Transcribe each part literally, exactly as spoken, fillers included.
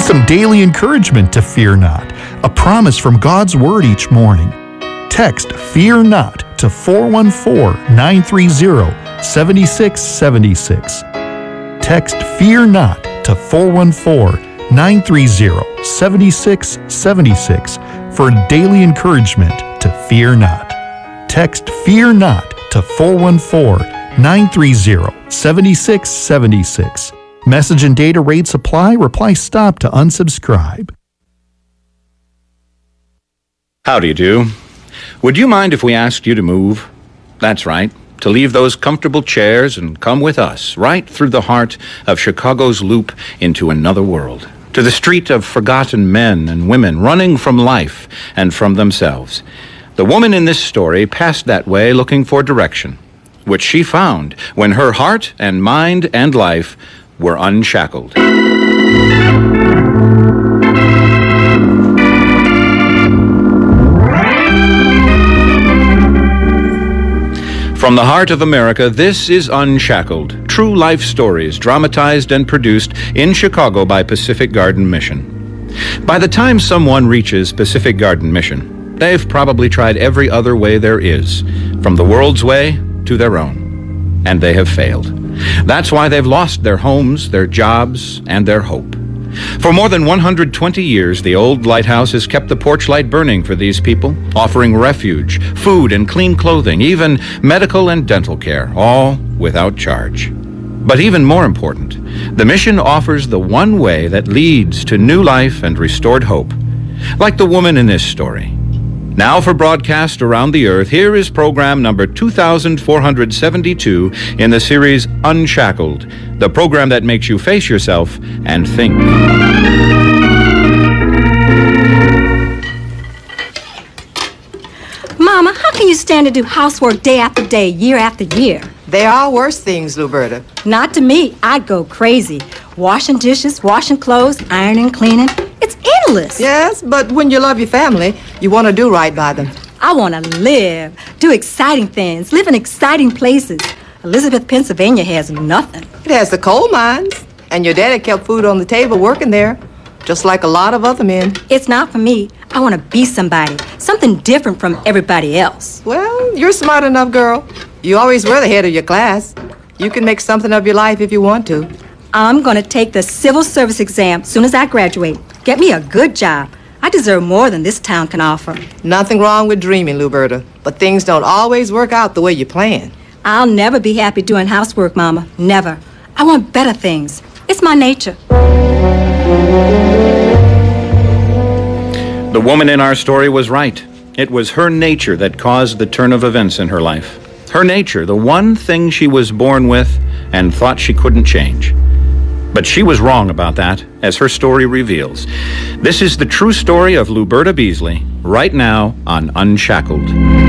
some daily encouragement to fear not, a promise from God's Word each morning. Text Fear Not to four one four, nine three zero, seven six seven six. Text Fear Not to four one four, nine three zero, seven six seven six for daily encouragement to fear not. Text Fear Not to four one four, nine three zero, seven six seven six. Message and data rates apply. Reply STOP to unsubscribe. How do you do? Would you mind if we asked you to move? That's right, to leave those comfortable chairs and come with us right through the heart of Chicago's Loop into another world, to the street of forgotten men and women running from life and from themselves. The woman in this story passed that way looking for direction, which she found when her heart and mind and life were unshackled. From the heart of America, this is Unshackled, true life stories dramatized and produced in Chicago by Pacific Garden Mission. By the time someone reaches Pacific Garden Mission, they've probably tried every other way there is, from the world's way to their own, and they have failed. That's why they've lost their homes, their jobs, and their hope. For more than one hundred twenty years, the old lighthouse has kept the porch light burning for these people, offering refuge, food and clean clothing, even medical and dental care, all without charge. But even more important, the mission offers the one way that leads to new life and restored hope, like the woman in this story. Now for broadcast around the earth, here is program number two thousand four hundred seventy-two in the series Unshackled, the program that makes you face yourself and think. Mama, how can you stand to do housework day after day, year after year? There are worse things, Luberta. Not to me. I'd go crazy. Washing dishes, washing clothes, ironing, cleaning. It's endless. Yes, but when you love your family, you want to do right by them. I want to live, do exciting things, live in exciting places. Elizabeth, Pennsylvania has nothing. It has the coal mines, and your daddy kept food on the table working there, just like a lot of other men. It's not for me. I want to be somebody, something different from everybody else. Well, you're smart enough, girl. You always were the head of your class. You can make something of your life if you want to. I'm going to take the civil service exam soon as I graduate. Get me a good job. I deserve more than this town can offer. Nothing wrong with dreaming, Luberta, but things don't always work out the way you plan. I'll never be happy doing housework, Mama. Never. I want better things. It's my nature. The woman in our story was right. It was her nature that caused the turn of events in her life. Her nature, the one thing she was born with and thought she couldn't change. But she was wrong about that, as her story reveals. This is the true story of Luberta Beasley, right now on Unshackled.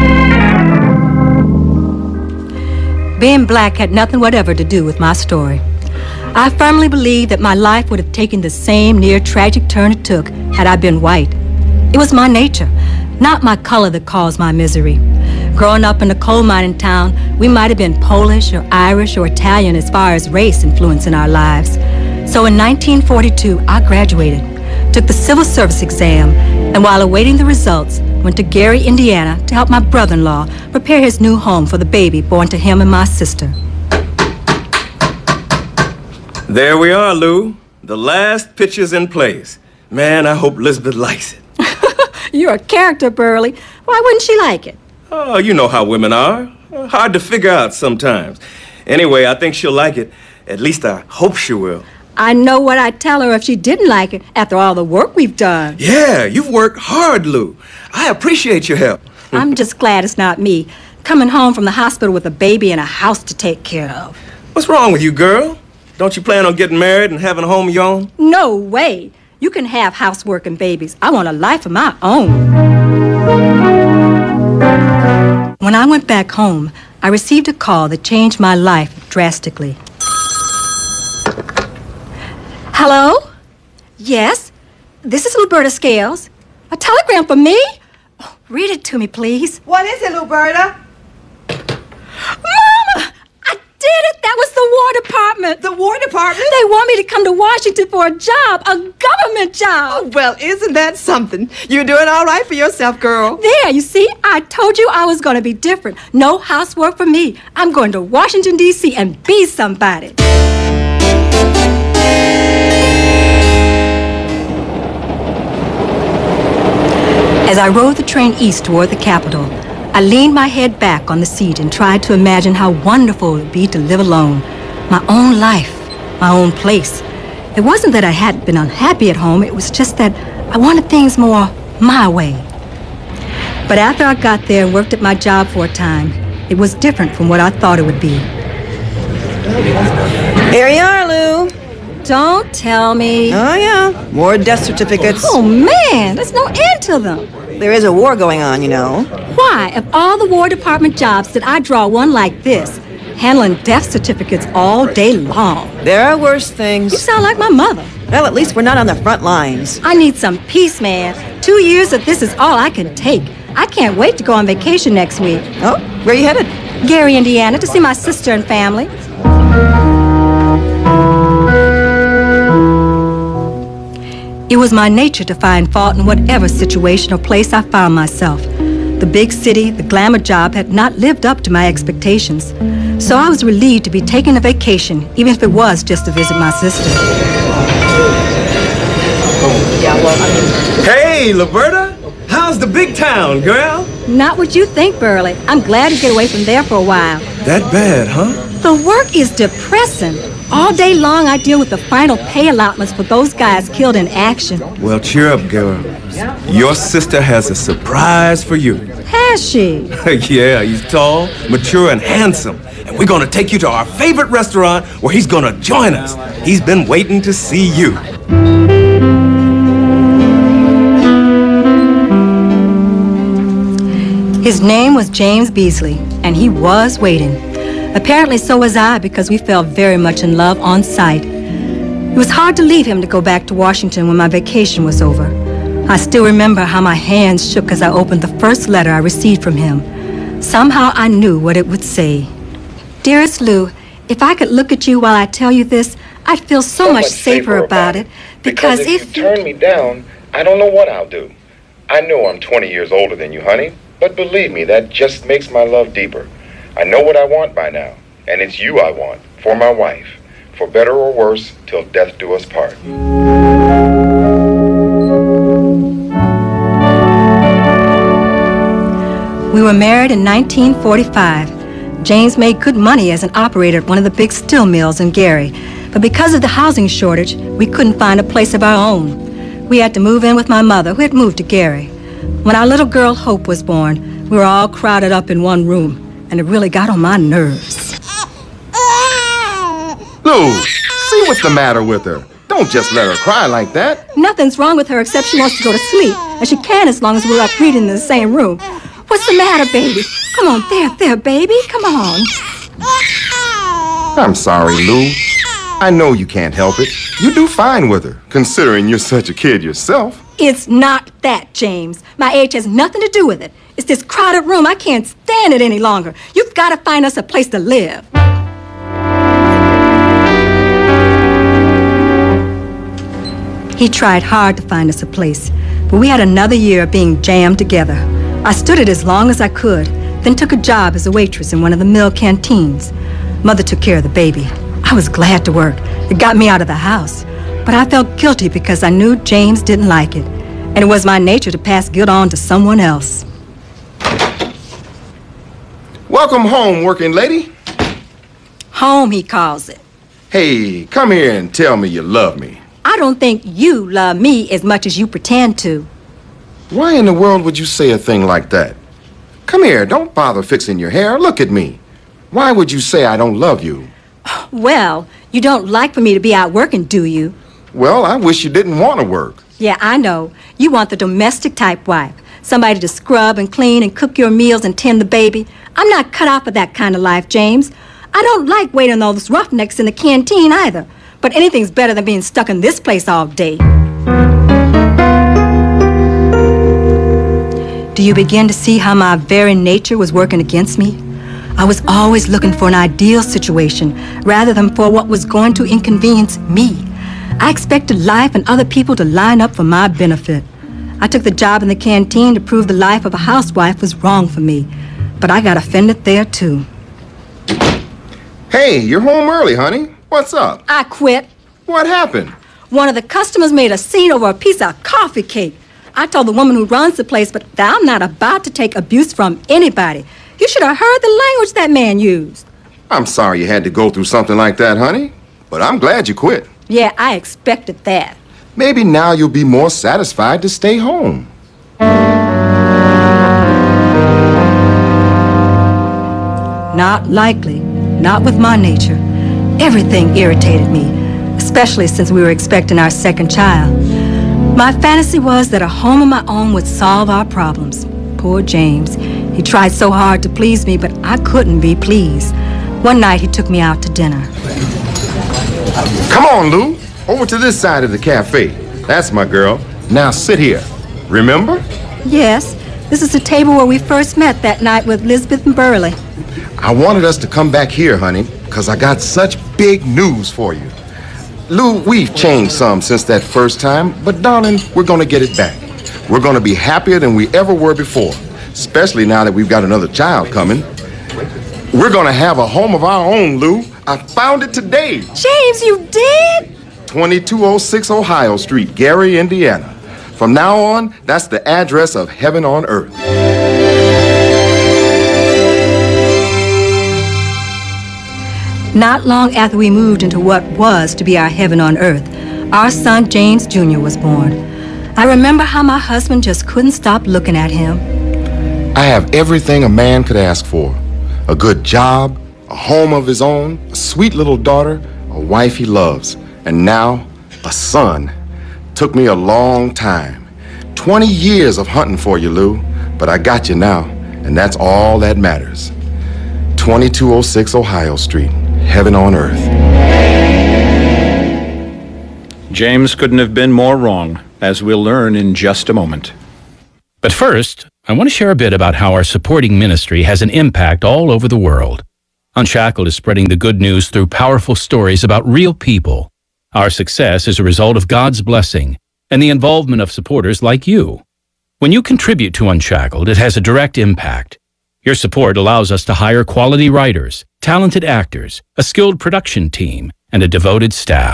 Being black had nothing whatever to do with my story. I firmly believe that my life would have taken the same near-tragic turn it took had I been white. It was my nature, not my color, that caused my misery. Growing up in a coal mining town, we might have been Polish or Irish or Italian as far as race influencing our lives. So in nineteen forty-two, I graduated, took the civil service exam, and while awaiting the results, went to Gary, Indiana to help my brother-in-law prepare his new home for the baby born to him and my sister. There we are, Lou. The last picture's in place. Man, I hope Elizabeth likes it. You're a character, Burley. Why wouldn't she like it? Oh, you know how women are. Hard to figure out sometimes. Anyway, I think she'll like it. At least I hope she will. I know what I'd tell her if she didn't like it after all the work we've done. Yeah, you've worked hard, Lou. I appreciate your help. I'm just glad it's not me, coming home from the hospital with a baby and a house to take care of. What's wrong with you, girl? Don't you plan on getting married and having a home of your own? No way. You can have housework and babies. I want a life of my own. When I went back home, I received a call that changed my life drastically. Hello? Yes? This is Luberta Scales. A telegram for me? Oh, read it to me, please. What is it, Luberta? Mama! I did it! That was the War Department! Department. The War Department? They want me to come to Washington for a job, a government job. Oh, well, isn't that something? You're doing all right for yourself, girl. There, you see, I told you I was going to be different. No housework for me. I'm going to Washington, D C and be somebody. As I rode the train east toward the Capitol, I leaned my head back on the seat and tried to imagine how wonderful it would be to live alone. My own life, my own place. It wasn't that I hadn't been unhappy at home, it was just that I wanted things more my way. But after I got there and worked at my job for a time, it was different from what I thought it would be. Here you are, Lou. Don't tell me. Oh, yeah. More death certificates. Oh, man, there's no end to them. There is a war going on, you know. Why, of all the War Department jobs, did I draw one like this, handling death certificates all day long? There are worse things. You sound like my mother. Well, at least we're not on the front lines. I need some peace, man. Two years of this is all I can take. I can't wait to go on vacation next week. Oh, where are you headed? Gary, Indiana, to see my sister and family. It was my nature to find fault in whatever situation or place I found myself. The big city, the glamour job had not lived up to my expectations. So I was relieved to be taking a vacation, even if it was just to visit my sister. Yeah, well, I mean... Hey, Liberta! How's the big town, girl? Not what you think, Burley. I'm glad to get away from there for a while. That bad, huh? The work is depressing. All day long I deal with the final pay allotments for those guys killed in action. Well, cheer up, girl. Your sister has a surprise for you. Has she? Yeah, he's tall, mature, and handsome. And we're gonna take you to our favorite restaurant where he's gonna join us. He's been waiting to see you. His name was James Beasley, and he was waiting. Apparently so was I, because we fell very much in love on sight. It was hard to leave him to go back to Washington when my vacation was over. I still remember how my hands shook as I opened the first letter I received from him. Somehow I knew what it would say. Dearest Lou, if I could look at you while I tell you this, I'd feel so, so much, much safer about it. Because, because if, if you turn me down, I don't know what I'll do. I know I'm twenty years older than you, honey, but believe me, that just makes my love deeper. I know what I want by now, and it's you I want, for my wife, for better or worse, till death do us part. We were married in nineteen forty-five. James made good money as an operator at one of the big steel mills in Gary, but because of the housing shortage, we couldn't find a place of our own. We had to move in with my mother, who had moved to Gary. When our little girl Hope was born, we were all crowded up in one room. And it really got on my nerves. Lou, see what's the matter with her. Don't just let her cry like that. Nothing's wrong with her except she wants to go to sleep. And she can as long as we're up reading in the same room. What's the matter, baby? Come on, there, there, baby. Come on. I'm sorry, Lou. I know you can't help it. You do fine with her, considering you're such a kid yourself. It's not that, James. My age has nothing to do with it. It's this crowded room. I can't stand it any longer. You've got to find us a place to live. He tried hard to find us a place, but we had another year of being jammed together. I stood it as long as I could, then took a job as a waitress in one of the mill canteens. Mother took care of the baby. I was glad to work. It got me out of the house. But I felt guilty because I knew James didn't like it, and it was my nature to pass guilt on to someone else. Welcome home, working lady. Home, he calls it. Hey, come here and tell me you love me. I don't think you love me as much as you pretend to. Why in the world would you say a thing like that? Come here, don't bother fixing your hair. Look at me. Why would you say I don't love you? Well, you don't like for me to be out working, do you? Well, I wish you didn't want to work. Yeah, I know. You want the domestic type wife. Somebody to scrub and clean and cook your meals and tend the baby. I'm not cut out for that kind of life, James. I don't like waiting on those roughnecks in the canteen either. But anything's better than being stuck in this place all day. Do you begin to see how my very nature was working against me? I was always looking for an ideal situation rather than for what was going to inconvenience me. I expected life and other people to line up for my benefit. I took the job in the canteen to prove the life of a housewife was wrong for me, but I got offended there too. Hey, you're home early, honey. What's up? I quit. What happened? One of the customers made a scene over a piece of coffee cake. I told the woman who runs the place, but I'm not about to take abuse from anybody. You should have heard the language that man used. I'm sorry you had to go through something like that, honey, but I'm glad you quit. Yeah, I expected that. Maybe now you'll be more satisfied to stay home. Not likely. Not with my nature. Everything irritated me, especially since we were expecting our second child. My fantasy was that a home of my own would solve our problems. Poor James. He tried so hard to please me, but I couldn't be pleased. One night he took me out to dinner. Come on, Lou. Over to this side of the cafe. That's my girl. Now sit here. Remember? Yes. This is the table where we first met that night with Lisbeth and Burley. I wanted us to come back here, honey, because I got such big news for you. Lou, we've changed some since that first time, but darling, we're going to get it back. We're going to be happier than we ever were before, especially now that we've got another child coming. We're going to have a home of our own, Lou. I found it today. James, you did? twenty-two oh six Ohio Street, Gary, Indiana. From now on, that's the address of heaven on earth. Not long after we moved into what was to be our heaven on earth, our son James Junior was born. I remember how my husband just couldn't stop looking at him. I have everything a man could ask for. A good job, a home of his own, a sweet little daughter, a wife he loves, and now a son. Took me a long time. twenty years of hunting for you, Lou, but I got you now, and that's all that matters. twenty-two oh six Ohio Street, heaven on earth. James couldn't have been more wrong, as we'll learn in just a moment. But first, I want to share a bit about how our supporting ministry has an impact all over the world. Unshackled is spreading the good news through powerful stories about real people. Our success is a result of God's blessing and the involvement of supporters like you. When you contribute to Unshackled, it has a direct impact. Your support allows us to hire quality writers, talented actors, a skilled production team, and a devoted staff.